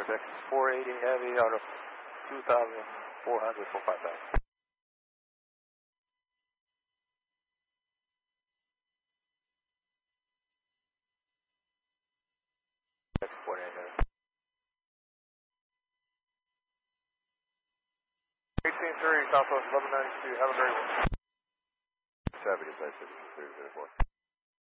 Vortex 480 heavy out of 2,400 for 5,000. That's 48 heavy. 18-3, Southwest 1192, have a great one. 70, basic, 304.